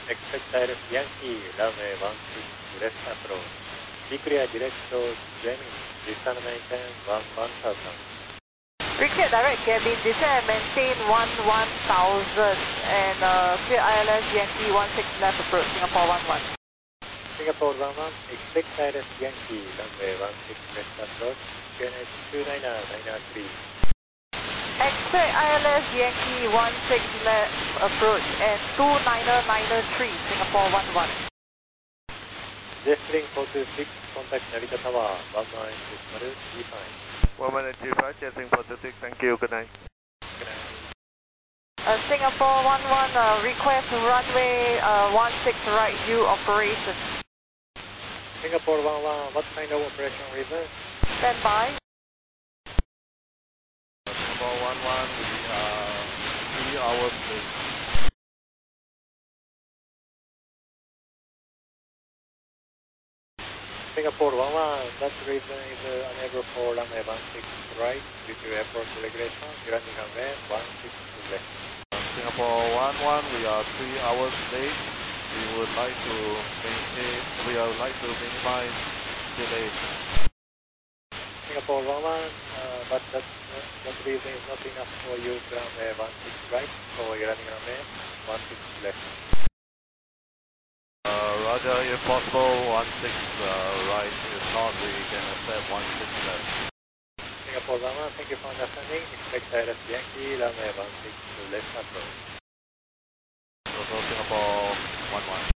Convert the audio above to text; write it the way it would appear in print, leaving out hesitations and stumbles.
expect direct Yankee, runway 16 left approach. Be clear direct to Gemini, descend maintain 1000. Clear direct cabin, descend and maintain 1000 and clear ILS Yankee 16 left approach, Singapore 11. Singapore 11, expect direct Yankee, runway 16 left approach, QNH 29993. Expect ILS Yankee 16 left approach and 29993, Singapore 11. Jetstream 426, contact Narita Tower, 1160, be fine. 1185, Jetstream 426, thank you, good night. Good night. Singapore 11, request runway 16 right view operation. Singapore 11, what kind of operation reason? Stand by. Singapore 11, we are 3 hours late. Singapore 11, that reason is unable for runway 16 right due to airport regulation, landing runway 16 left. Singapore 11, we are 3 hours late. We would like to minimize delays. Singapore 11, but that reason is not enough for you to runway 16 right, so you're landing runway 16 left. Roger, if possible, 16 right. If not, we can accept 16 left. Singapore 11, thank you for understanding. Expect ILS Yankee, runway 16 left approach. So Singapore 11.